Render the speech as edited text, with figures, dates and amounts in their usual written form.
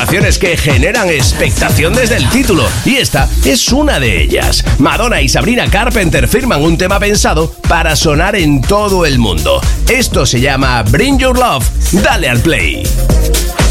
colaboraciones que generan expectación desde el título, y esta es una de ellas. Madonna y Sabrina Carpenter firman un tema pensado para sonar en todo el mundo. Esto se llama Bring Your Love. Dale al play.